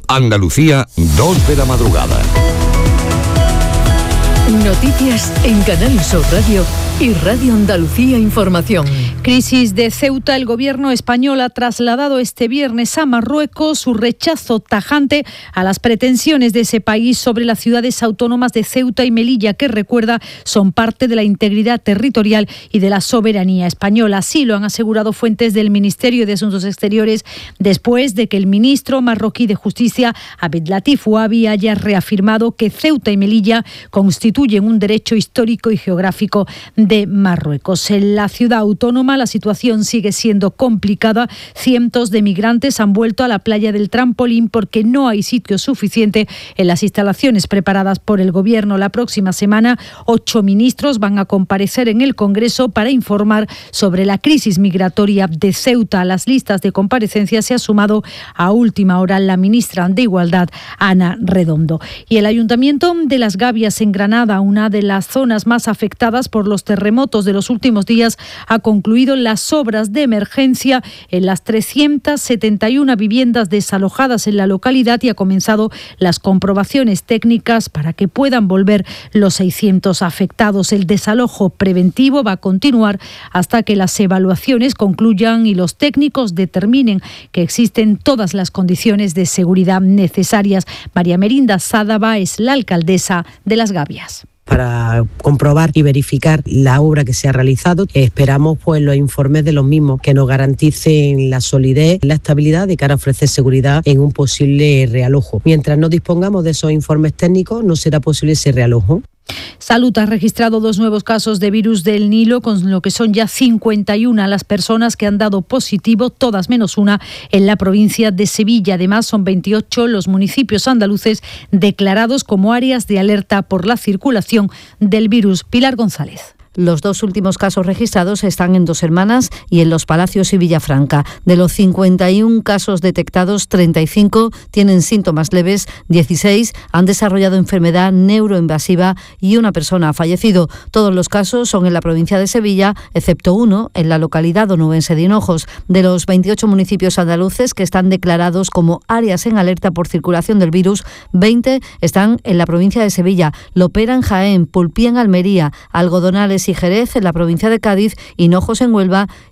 Andalucía, 2 de la madrugada. Noticias en Canal Sur Radio y Radio Andalucía Información. Crisis de Ceuta. El gobierno español ha trasladado este viernes a Marruecos su rechazo tajante a las pretensiones de ese país sobre las ciudades autónomas de Ceuta y Melilla, que, recuerda, son parte de la integridad territorial y de la soberanía española. Así lo han asegurado fuentes del Ministerio de Asuntos Exteriores después de que el ministro marroquí de Justicia, Abdellatif Ouabi, haya reafirmado que Ceuta y Melilla constituyen un derecho histórico y geográfico de Marruecos. En la ciudad autónoma la situación sigue siendo complicada. Cientos de migrantes han vuelto a la playa del Trampolín porque no hay sitio suficiente en las instalaciones preparadas por el gobierno. La próxima semana 8 ministros van a comparecer en el Congreso para informar sobre la crisis migratoria de Ceuta. A las listas de comparecencias se ha sumado a última hora la ministra de Igualdad, Ana Redondo. Y el Ayuntamiento de Las Gavias, en Granada, una de las zonas más afectadas por los terremotos de los últimos días, ha concluido las obras de emergencia en las 371 viviendas desalojadas en la localidad y ha comenzado las comprobaciones técnicas para que puedan volver los 600 afectados. El desalojo preventivo va a continuar hasta que las evaluaciones concluyan y los técnicos determinen que existen todas las condiciones de seguridad necesarias. María Merinda Sádava es la alcaldesa de Las Gavias. Para comprobar y verificar la obra que se ha realizado, esperamos los informes de los mismos que nos garanticen la solidez, la estabilidad de cara a ofrecer seguridad en un posible realojo. Mientras no dispongamos de esos informes técnicos, no será posible ese realojo. Salud ha registrado 2 nuevos casos de virus del Nilo, con lo que son ya 51 las personas que han dado positivo, todas menos una, en la provincia de Sevilla. Además, son 28 los municipios andaluces declarados como áreas de alerta por la circulación del virus. Pilar González. Los 2 últimos casos registrados están en Dos Hermanas y en Los Palacios y Villafranca. De los 51 casos detectados, 35 tienen síntomas leves, 16 han desarrollado enfermedad neuroinvasiva y una persona ha fallecido. Todos los casos son en la provincia de Sevilla, excepto uno en la localidad onubense de Hinojos. De los 28 municipios andaluces que están declarados como áreas en alerta por circulación del virus, 20 están en la provincia de Sevilla, Lopera en Jaén, Pulpí en Almería, Algodonales y Jerez en la provincia de Cádiz, Hinojos en Huelva